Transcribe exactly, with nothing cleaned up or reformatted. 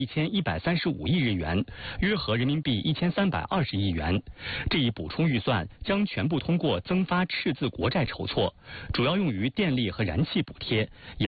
一千一百三十五亿日元，约合人民币一千三百二十亿元。这一补充预算将全部通过增发赤字国债筹措，主要用于电力和燃气补贴。